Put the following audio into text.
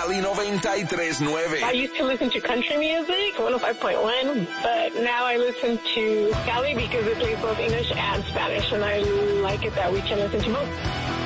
Cali 93.9. I used to listen to country music, 105.1, but now I listen to Cali because it plays both English and Spanish, and I like it that we can listen to both.